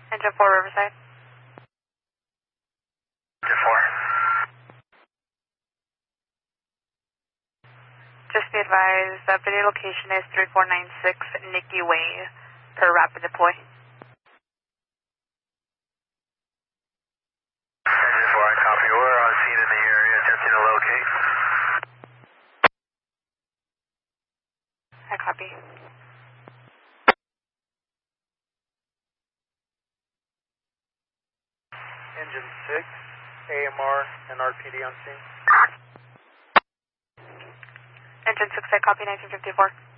Engine 4 Riverside. Engine 4. Just be advised, updated location is 3496 Nicky Way per rapid deploy. Engine 4, I copy. We're on scene in the area, attempting to locate. I copy. Engine 6, AMR and RPD on scene. Engine 6, I copy 1954.